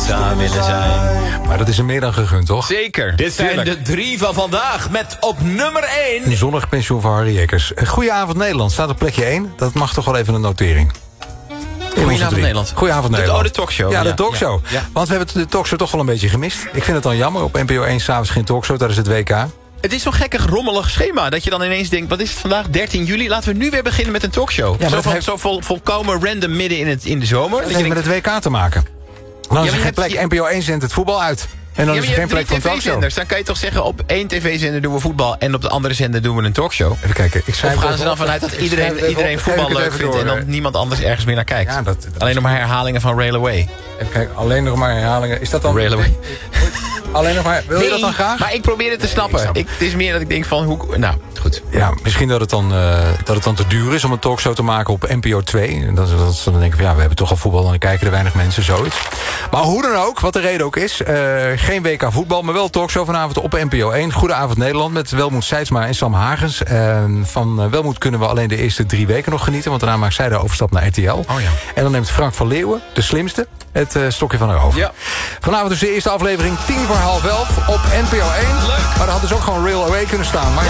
extra willen zijn. Maar dat is er meer dan gegund, toch? Zeker. Dit zijn de 3 van vandaag met op nummer 1... Een zonnig pensioen van Harry Jekkers. Goedenavond Nederland staat op plekje 1. Dat mag toch wel even een notering. Goedenavond Nederland. Goedenavond Nederland. De talkshow. Ja, de talkshow. Ja. Want we hebben de talkshow toch wel een beetje gemist. Ik vind het dan jammer. Op NPO 1 s'avonds geen talkshow. Dat is het WK. Het is zo'n gekkig rommelig schema. Dat je dan ineens denkt, wat is het vandaag? 13 juli. Laten we nu weer beginnen met een talkshow. Ja, zo volkomen random midden in de zomer. Dat heeft met het WK te maken. Dan is er geen plek. NPO 1 zendt het voetbal uit. En dan is er geen plek voor een talkshow. Dan kan je toch zeggen, op 1 tv-zender doen we voetbal... en op de andere zender doen we een talkshow. Even kijken. Of gaan ze dan vanuit dat iedereen voetbal leuk vindt... en dan niemand anders ergens meer naar kijkt? Ja, alleen nog maar herhalingen van Railway. Even kijken, alleen nog maar herhalingen. Is dat dan... Railway. Alleen nog maar... Wil je dat dan graag? Maar ik probeer het te snappen. Het is meer dat ik denk van... hoe. Nou, goed. Ja, misschien dat het dan te duur is om een talkshow te maken op NPO 2. En dat ze dan denken van ja, we hebben toch al voetbal... en dan kijken er weinig mensen, zoiets. Maar hoe dan ook, wat de reden ook is... geen WK voetbal, maar wel talkshow vanavond op NPO 1. Goedenavond Nederland met Welmoed Seidsma en Sam Hagens. Van Welmoed kunnen we alleen de eerste 3 weken nog genieten... want daarna maakt zij de overstap naar RTL. Oh ja. En dan neemt Frank van Leeuwen, de slimste... het stokje van haar over. Ja. Vanavond dus de eerste aflevering 11:10 op NPO 1. Leuk. Maar dat had dus ook gewoon Railway kunnen staan. Maar